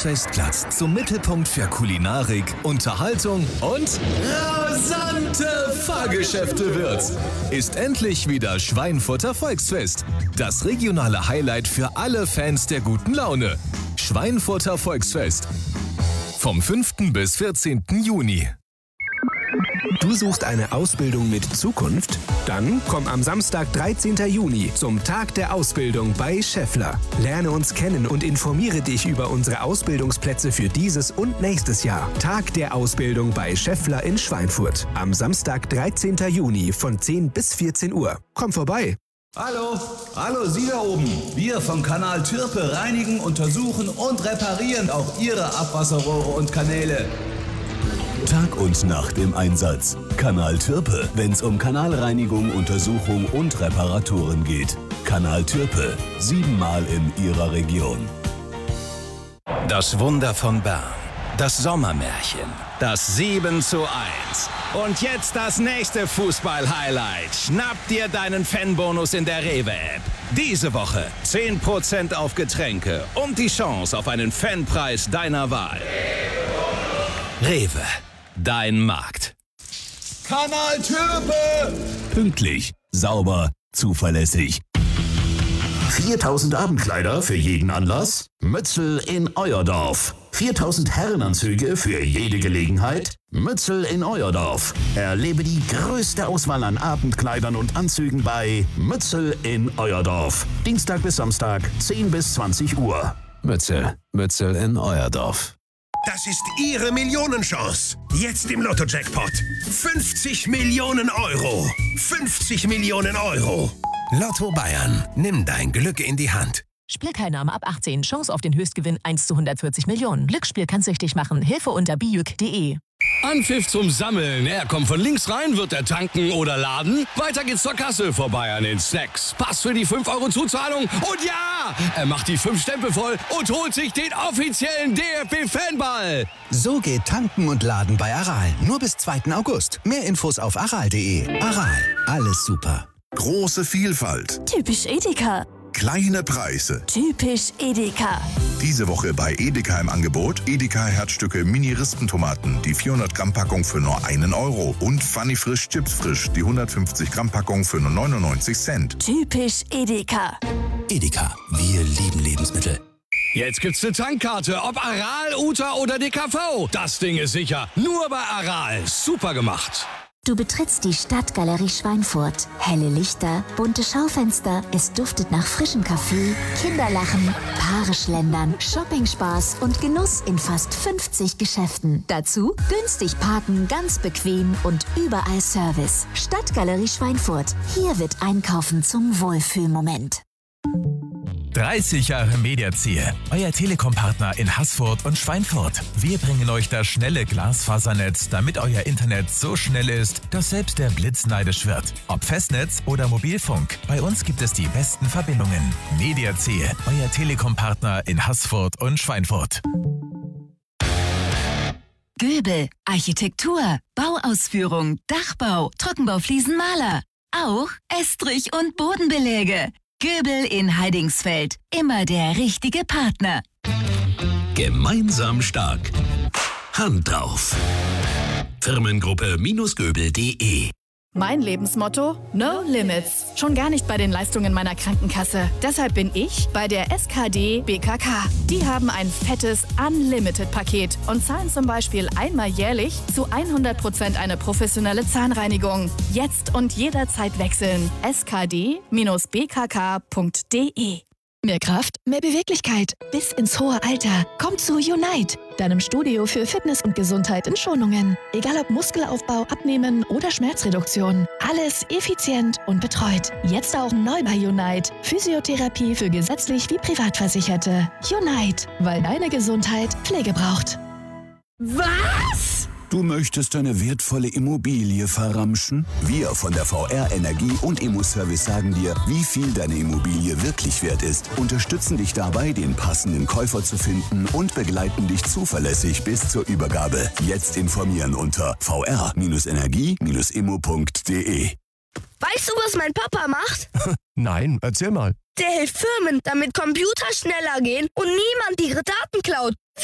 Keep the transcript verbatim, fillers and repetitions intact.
Volksfestplatz zum Mittelpunkt für Kulinarik, Unterhaltung und rasante Fahrgeschäfte wird. Ist endlich wieder Schweinfurter Volksfest. Das regionale Highlight für alle Fans der guten Laune. Schweinfurter Volksfest. Vom fünften bis vierzehnten Juni. Du suchst eine Ausbildung mit Zukunft? Dann komm am Samstag, dreizehnten Juni, zum Tag der Ausbildung bei Schaeffler. Lerne uns kennen und informiere dich über unsere Ausbildungsplätze für dieses und nächstes Jahr. Tag der Ausbildung bei Schaeffler in Schweinfurt. Am Samstag, dreizehnten Juni von zehn bis vierzehn Uhr. Komm vorbei! Hallo, hallo Sie da oben. Wir vom Kanal Türpe reinigen, untersuchen und reparieren auch Ihre Abwasserrohre und Kanäle. Tag und Nacht im Einsatz. Kanal Türpe, wenn's um Kanalreinigung, Untersuchung und Reparaturen geht. Kanal Türpe, siebenmal in Ihrer Region. Das Wunder von Bern. Das Sommermärchen. Das sieben zu eins. Und jetzt das nächste Fußball-Highlight. Schnapp dir deinen Fanbonus in der Rewe-App. Diese Woche zehn Prozent auf Getränke und die Chance auf einen Fanpreis deiner Wahl. Rewe. Dein Markt. Kanal Türpe! Pünktlich, sauber, zuverlässig. viertausend Abendkleider für jeden Anlass? Mützel in Euerdorf. viertausend Herrenanzüge für jede Gelegenheit? Mützel in Euerdorf. Erlebe die größte Auswahl an Abendkleidern und Anzügen bei Mützel in Euerdorf. Dienstag bis Samstag, zehn bis zwanzig Uhr. Mützel, Mützel in Euerdorf. Das ist Ihre Millionenchance. Jetzt im Lotto-Jackpot. fünfzig Millionen Euro. fünfzig Millionen Euro. Lotto Bayern. Nimm dein Glück in die Hand. Spielteilnahme ab achtzehn. Chance auf den Höchstgewinn eins zu hundertvierzig Millionen. Glücksspiel kann süchtig machen. Hilfe unter bijuk punkt de. Anpfiff zum Sammeln. Er kommt von links rein, wird er tanken oder laden. Weiter geht's zur Kasse vorbei an den Snacks. Pass für die fünf Euro Zuzahlung. Und ja, er macht die fünf Stempel voll und holt sich den offiziellen D F B-Fanball. So geht Tanken und Laden bei Aral. Nur bis zweiten August. Mehr Infos auf aral punkt de. Aral. Alles super. Große Vielfalt. Typisch Edeka. Kleine Preise. Typisch Edeka. Diese Woche bei Edeka im Angebot Edeka Herzstücke Mini-Rispentomaten, die vierhundert Gramm Packung für nur einen Euro. Und Funny Frisch Chips Frisch, die hundertfünfzig Gramm Packung für nur neunundneunzig Cent. Typisch Edeka. Edeka, wir lieben Lebensmittel. Jetzt gibt's eine Tankkarte, ob Aral, Uta oder D K V. Das Ding ist sicher. Nur bei Aral. Super gemacht. Du betrittst die Stadtgalerie Schweinfurt. Helle Lichter, bunte Schaufenster, es duftet nach frischem Kaffee, Kinderlachen, Paare schlendern, Shoppingspaß und Genuss in fast fünfzig Geschäften. Dazu günstig parken, ganz bequem und überall Service. Stadtgalerie Schweinfurt. Hier wird Einkaufen zum Wohlfühlmoment. dreißig Jahre Mediaziel, euer Telekom-Partner in Haßfurt und Schweinfurt. Wir bringen euch das schnelle Glasfasernetz, damit euer Internet so schnell ist, dass selbst der Blitz neidisch wird. Ob Festnetz oder Mobilfunk, bei uns gibt es die besten Verbindungen. Mediaziel, euer Telekom-Partner in Haßfurt und Schweinfurt. Göbel, Architektur, Bauausführung, Dachbau, Trockenbaufliesen, Maler. Auch Estrich- und Bodenbeläge. Göbel in Heidingsfeld. Immer der richtige Partner. Gemeinsam stark. Hand drauf. Firmengruppe Göbel punkt de. Mein Lebensmotto? No Limits. Schon gar nicht bei den Leistungen meiner Krankenkasse. Deshalb bin ich bei der S K D B K K. Die haben ein fettes Unlimited-Paket und zahlen zum Beispiel einmal jährlich zu hundert Prozent eine professionelle Zahnreinigung. Jetzt und jederzeit wechseln. S K D B K K punkt de. Mehr Kraft, mehr Beweglichkeit bis ins hohe Alter. Komm zu Unite, deinem Studio für Fitness und Gesundheit in Schonungen. Egal ob Muskelaufbau, Abnehmen oder Schmerzreduktion. Alles effizient und betreut. Jetzt auch neu bei Unite. Physiotherapie für gesetzlich wie Privatversicherte. Unite, weil deine Gesundheit Pflege braucht. Was? Du möchtest deine wertvolle Immobilie verramschen? Wir von der V R Energie und Immo-Service sagen dir, wie viel deine Immobilie wirklich wert ist, unterstützen dich dabei, den passenden Käufer zu finden und begleiten dich zuverlässig bis zur Übergabe. Jetzt informieren unter v r Energie immo punkt de. Weißt du, was mein Papa macht? Nein, erzähl mal. Der hilft Firmen, damit Computer schneller gehen und niemand ihre Daten klaut.